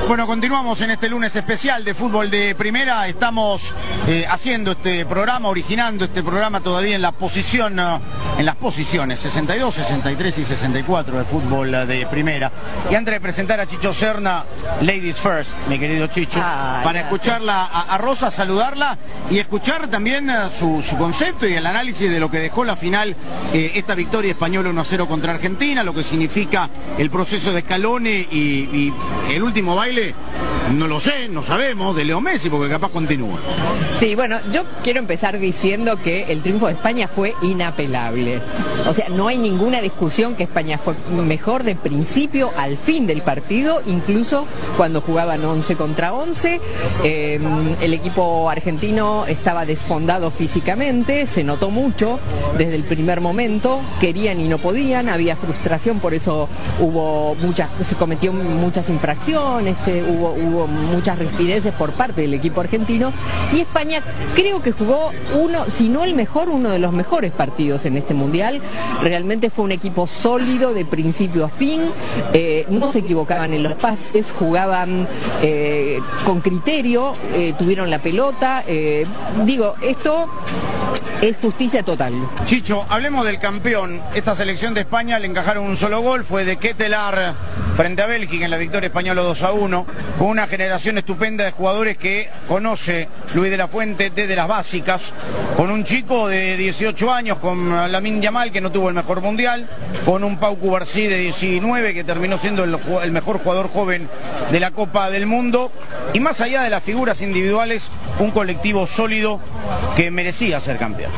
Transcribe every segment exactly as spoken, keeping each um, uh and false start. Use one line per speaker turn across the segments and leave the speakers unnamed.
Bueno, continuamos en este lunes especial de fútbol de primera. Estamos eh, haciendo este programa, originando este programa todavía en la posición, uh, en las posiciones sesenta y dos, sesenta y tres y sesenta y cuatro de fútbol uh, de primera. Y antes de presentar a Chicho Serna, Ladies First, mi querido Chicho, ah, para gracias. escucharla a, a Rosa, saludarla y escuchar también uh, su, su concepto y el análisis de lo que dejó la final, eh, esta victoria española uno a cero contra Argentina, lo que significa el proceso de Scaloni y, y el último baile. No lo sé, no sabemos, de Leo Messi, porque capaz continúa.
Sí, bueno, yo quiero empezar diciendo que el triunfo de España fue inapelable. O sea, no hay ninguna discusión que España fue mejor de principio al fin del partido, incluso cuando jugaban once contra once. Eh, el equipo argentino estaba desfondado físicamente, se notó mucho desde el primer momento, querían y no podían, había frustración, por eso hubo muchas, se cometió muchas infracciones, se, hubo, hubo muchas rispideces por parte del equipo argentino, y España creo que jugó uno, si no el mejor, uno de los mejores partidos en este mundial. Realmente fue un equipo sólido de principio a fin, eh, no se equivocaban en los pases, jugaban eh, con criterio, eh, tuvieron la pelota, eh, digo, esto es justicia total.
Chicho, hablemos del campeón. Esta selección de España le encajaron un solo gol, fue de Ketelaere frente a Bélgica en la victoria española dos a uno, con una generación estupenda de jugadores que conoce Luis de la Fuente desde las básicas, con un chico de dieciocho años, con Lamine Yamal, que no tuvo el mejor mundial, con un Pau Cubarsí de diecinueve, que terminó siendo el, el mejor jugador joven de la Copa del Mundo, y más allá de las figuras individuales, un colectivo sólido que merecía ser campeón.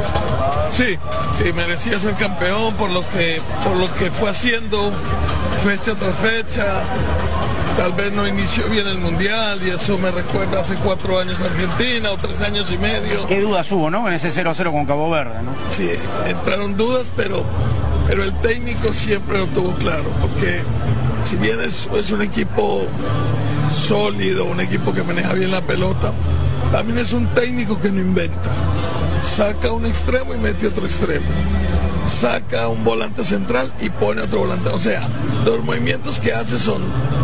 Sí, sí, merecía ser campeón por lo que, por lo que fue haciendo fecha tras fecha. Tal vez no inició bien el mundial y eso me recuerda hace cuatro años Argentina o tres años y medio.
Qué dudas hubo, ¿no? En ese cero a cero con Cabo Verde, ¿no?
Sí, entraron dudas, pero, pero el técnico siempre lo tuvo claro, porque si bien es, es un equipo sólido, un equipo que maneja bien la pelota, también es un técnico que no inventa. Saca un extremo y mete otro extremo. Saca un volante central y pone otro volante. O sea, los movimientos que hace son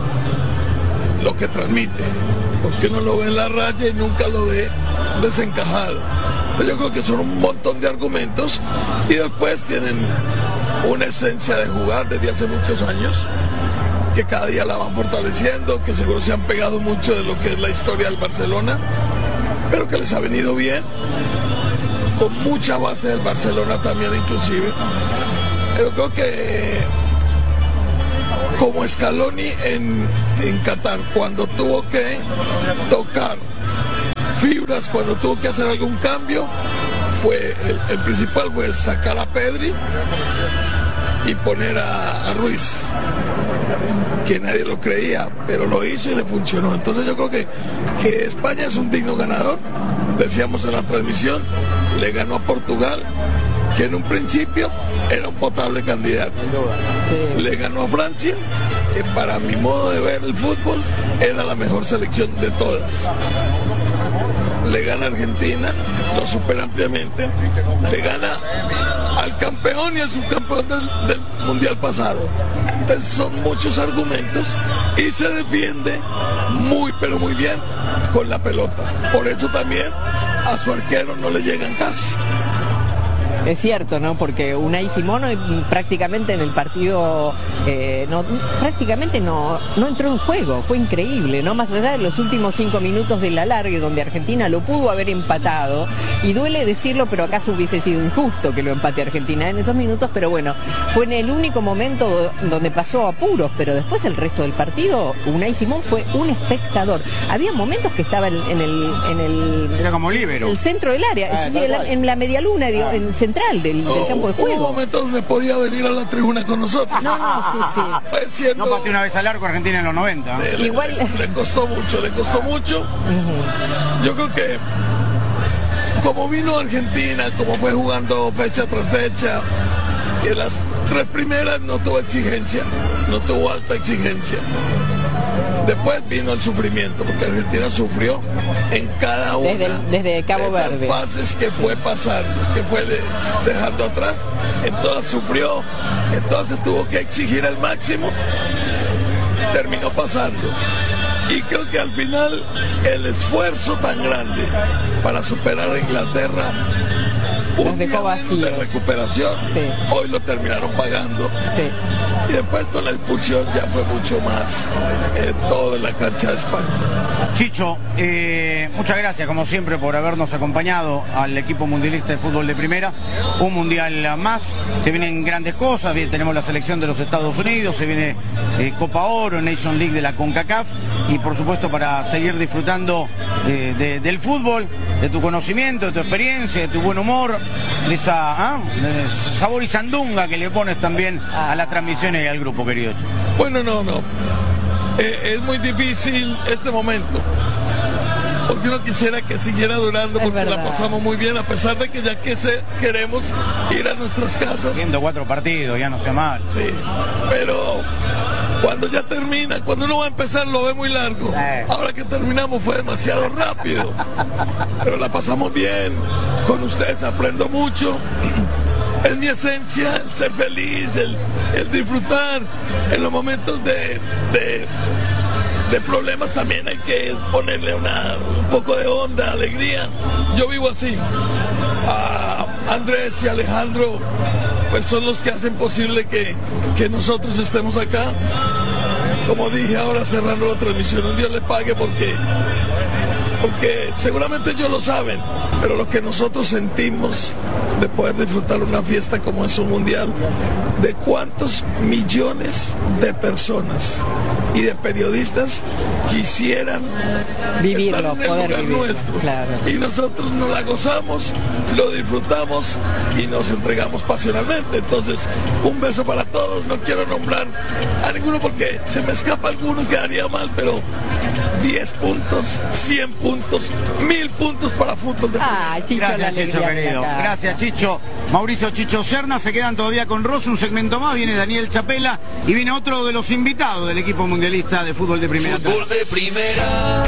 lo que transmite. Porque uno lo ve en la raya y nunca lo ve desencajado. Entonces yo creo que son un montón de argumentos y después tienen una esencia de jugar desde hace muchos años, que cada día la van fortaleciendo, que seguro se han pegado mucho de lo que es la historia del Barcelona, pero que les ha venido bien, con mucha base del Barcelona también inclusive. Yo creo que como Scaloni en, en Qatar, cuando tuvo que tocar fibras, cuando tuvo que hacer algún cambio, fue el, el principal fue sacar a Pedri y poner a, a Ruiz, que nadie lo creía, pero lo hizo y le funcionó. Entonces yo creo que, que España es un digno ganador. Decíamos en la transmisión, le ganó a Portugal, que en un principio era un potable candidato. Sí. Le ganó a Francia, que para mi modo de ver el fútbol era la mejor selección de todas. Le gana a Argentina, lo supera ampliamente, le gana al campeón y al subcampeón del, del mundial pasado. Entonces son muchos argumentos y se defiende muy pero muy bien con la pelota. Por eso también a su arquero no le llegan casi.
Es cierto, ¿no? Porque Unai Simón prácticamente en el partido eh, no, prácticamente no, no entró en juego, fue increíble, ¿no? Más allá de los últimos cinco minutos del alargue donde Argentina lo pudo haber empatado, y duele decirlo, pero acaso hubiese sido injusto que lo empate Argentina en esos minutos, pero bueno, fue en el único momento donde pasó apuros, pero después el resto del partido, Unai Simón fue un espectador. Había momentos que estaba en, en el... En el
Era como líbero.
El centro del área, ah, en, la, en la medialuna, digo, ah. en central del, del campo de juego.
Hubo momentos donde podía venir a la tribuna con nosotros.
No, sí, sí.
Siendo...
No pateó una vez al arco Argentina en los noventa.
Sí, Igual... le, le costó mucho, le costó mucho. Uh-huh. Yo creo que como vino Argentina, como fue jugando fecha tras fecha, que las tres primeras no tuvo exigencia, no tuvo alta exigencia. Después vino el sufrimiento, porque Argentina sufrió en cada una
desde, el, desde Cabo
de esas
Verde.
fases que fue pasando, que fue de, dejando atrás. En todas sufrió, entonces tuvo que exigir el máximo, terminó pasando. Y creo que al final el esfuerzo tan grande para superar a Inglaterra, un día menos de recuperación, sí. Hoy lo terminaron pagando.
Sí.
Y después con la expulsión ya fue mucho más eh, todo en la cancha de España.
Chicho, eh, muchas gracias como siempre por habernos acompañado al equipo mundialista de fútbol de primera. Un mundial más, se vienen grandes cosas, bien, tenemos la selección de los Estados Unidos, se viene eh, Copa Oro, Nation League de la CONCACAF y por supuesto para seguir disfrutando eh, de, del fútbol, de tu conocimiento, de tu experiencia, de tu buen humor, de esa ¿ah? de sabor y sandunga que le pones también a las transmisiones y al grupo, querido.
Bueno, no, no. Eh, es muy difícil este momento, porque uno quisiera que siguiera durando, porque la pasamos muy bien, a pesar de que ya que se, queremos ir a nuestras casas.
ciento cuatro partidos, ya no sea mal.
Sí, pero cuando ya termina, cuando uno va a empezar lo ve muy largo. Eh. Ahora que terminamos fue demasiado rápido, pero la pasamos bien, con ustedes aprendo mucho. Es mi esencia, el ser feliz, el, el disfrutar. En los momentos de, de, de problemas también hay que ponerle una, un poco de onda, alegría. Yo vivo así. A Andrés y Alejandro, pues son los que hacen posible que, que nosotros estemos acá. Como dije ahora cerrando la transmisión, un día les pague porque... porque seguramente ellos lo saben, pero lo que nosotros sentimos de poder disfrutar una fiesta como es un mundial, de cuántos millones de personas y de periodistas quisieran
vivirlo,
estar en el
poder
lugar
vivirlo,
nuestro,
claro.
Y nosotros nos la gozamos, lo disfrutamos y nos entregamos pasionalmente. Entonces, un beso para todos. No quiero nombrar a ninguno porque se me escapa alguno, quedaría mal, pero diez puntos, cien puntos, mil puntos para fútbol de
ah, Chicho,
gracias, Chicho, querido. Gracias, Chicho. Mauricio Chicho Serna, se quedan todavía con Rosso, un segmento más, viene Daniel Chapela y viene otro de los invitados del equipo mundialista de fútbol de primera.
Fútbol de primera.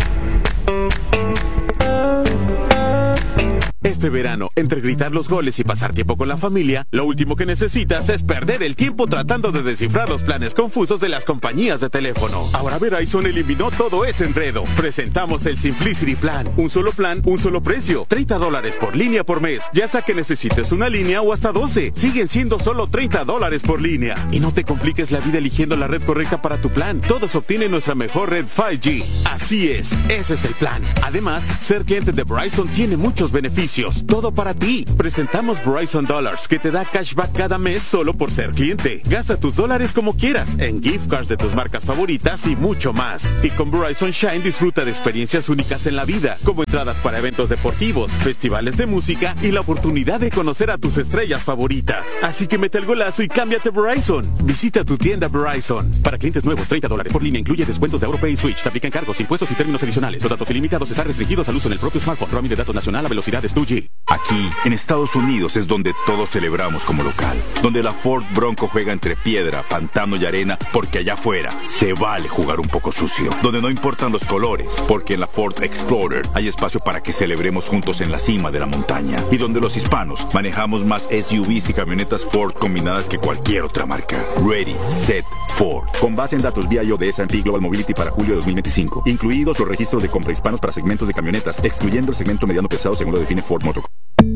Este verano, entre gritar los goles y pasar tiempo con la familia, lo último que necesitas es perder el tiempo tratando de descifrar los planes confusos de las compañías de teléfono. Ahora Verizon eliminó todo ese enredo. Presentamos el Simplicity Plan. Un solo plan, un solo precio. treinta dólares por línea por mes. Ya sea que necesites una línea o hasta doce. Siguen siendo solo treinta dólares por línea. Y no te compliques la vida eligiendo la red correcta para tu plan. Todos obtienen nuestra mejor red cinco G. Así es, ese es el plan. Además, ser cliente de Verizon tiene muchos beneficios. Todo para ti. Presentamos Verizon Dollars, que te da cashback cada mes solo por ser cliente. Gasta tus dólares como quieras, en gift cards de tus marcas favoritas y mucho más. Y con Verizon Shine disfruta de experiencias únicas en la vida, como entradas para eventos deportivos, festivales de música y la oportunidad de conocer a tus estrellas favoritas. Así que mete el golazo y cámbiate Verizon. Visita tu tienda Verizon. Para clientes nuevos, treinta dólares por línea incluye descuentos de AuroPay y Switch. Te aplican cargos, impuestos y términos adicionales. Los datos ilimitados están restringidos al uso en el propio smartphone. Roaming de datos nacional a velocidades dos G.
Aquí, en Estados Unidos, es donde todos celebramos como local. Donde la Ford Bronco juega entre piedra, pantano y arena, porque allá afuera se vale jugar un poco sucio. Donde no importan los colores, porque en la Ford Explorer hay espacio para que celebremos juntos en la cima de la montaña. Y donde los hispanos manejamos más S U Vs y camionetas Ford combinadas que cualquier otra marca. Ready, Set, Ford. Con base en datos vía I O de S and P Global Mobility para julio de dos mil veinticinco. Incluidos los registros de compra hispanos para segmentos de camionetas, excluyendo el segmento mediano pesado según lo define Ford Motor.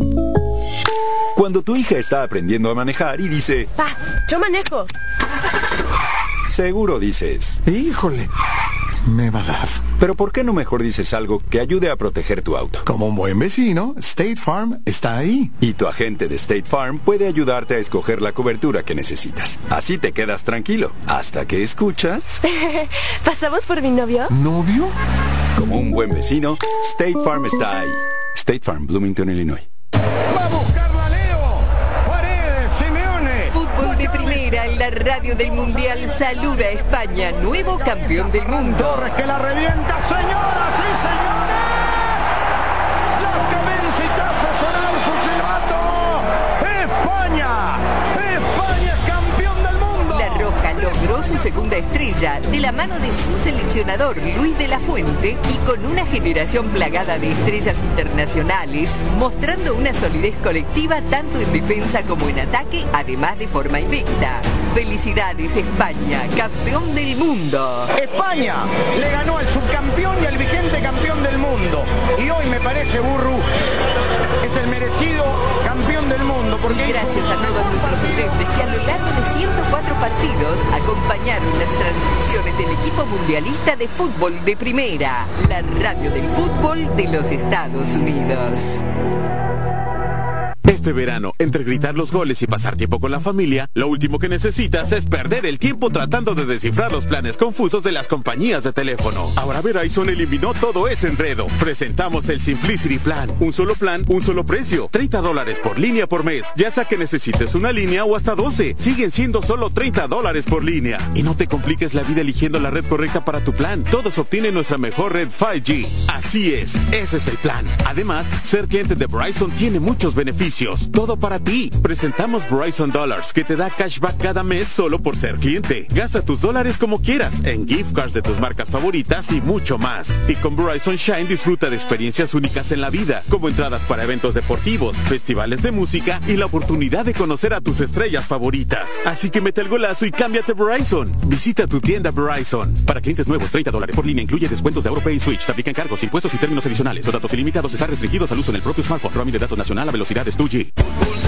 Cuando tu hija está aprendiendo a manejar y dice...
Pa, yo manejo.
Seguro dices...
Híjole, me va a dar.
Pero ¿por qué no mejor dices algo que ayude a proteger tu auto?
Como un buen vecino, State Farm está ahí.
Y tu agente de State Farm puede ayudarte a escoger la cobertura que necesitas. Así te quedas tranquilo, hasta que escuchas...
¿Pasamos por mi novio?
¿Novio?
Como un buen vecino, State Farm está ahí. State Farm, Bloomington, Illinois.
¡Va a buscarlo a Leo! ¡Paredes, Simeone!
Fútbol de primera en la radio del Mundial saluda a España, nuevo campeón del mundo.
Torres que la revienta, señoras y señores. Las que vence y hace sonar su silbato. ¡España! ¡España es campeón del mundo!
La Roja logró su segunda estrella de la mano de su seleccionador Luis de la Fuente y con una generación plagada de estrellas internacionales, mostrando una solidez colectiva tanto en defensa como en ataque, además de forma invicta. Felicidades España, campeón del mundo.
España le ganó al subcampeón y al vigente campeón del mundo. Y hoy me parece, Burru, es el merecido campeón del mundo. Porque
y gracias a todos nuestros oyentes que a lo largo de ciento cuatro partidos acompañaron las transmisiones del equipo mundialista de fútbol de primera, la radio del fútbol de los Estados Unidos.
Este verano, entre gritar los goles y pasar tiempo con la familia, lo último que necesitas es perder el tiempo tratando de descifrar los planes confusos de las compañías de teléfono. Ahora Verizon eliminó todo ese enredo. Presentamos el Simplicity Plan. Un solo plan, un solo precio. treinta dólares por línea por mes. Ya sea que necesites una línea o hasta doce. Siguen siendo solo treinta dólares por línea. Y no te compliques la vida eligiendo la red correcta para tu plan. Todos obtienen nuestra mejor red cinco G. Así es, ese es el plan. Además, ser cliente de Verizon tiene muchos beneficios. Todo para ti. Presentamos Verizon Dollars, que te da cashback cada mes solo por ser cliente. Gasta tus dólares como quieras, en gift cards de tus marcas favoritas y mucho más. Y con Verizon Shine disfruta de experiencias únicas en la vida, como entradas para eventos deportivos, festivales de música y la oportunidad de conocer a tus estrellas favoritas. Así que mete el golazo y cámbiate a Verizon. Visita tu tienda Verizon. Para clientes nuevos, treinta dólares por línea, incluye descuentos de AuroPay y Switch. Te aplican cargos, impuestos y términos adicionales. Los datos ilimitados están restringidos al uso en el propio smartphone. Roaming de datos nacional a velocidades dos G.